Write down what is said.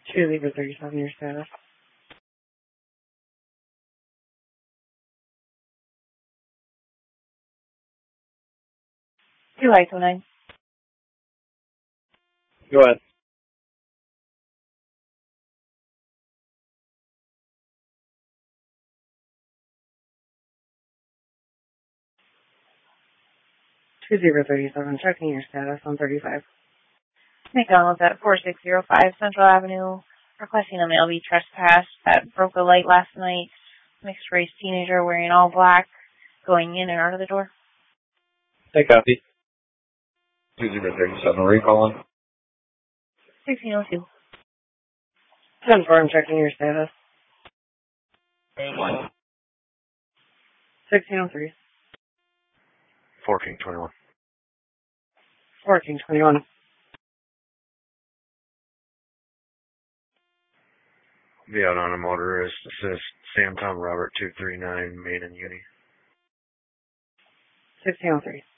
2 Libra 37, your status. 2 I-29. Go ahead. Two Zebra 37, checking your status on 35. McDonald's at 4605 Central Avenue, requesting a male be trespassed that broke a light last night. Mixed race teenager wearing all black, going in and out of the door. Take copy. 2037, are you calling? 1602. 10-4, checking your status. 1603. 1421. 1421. Be out on a motorist assist. Sam Tom Robert 239 Main and Uni. 1603.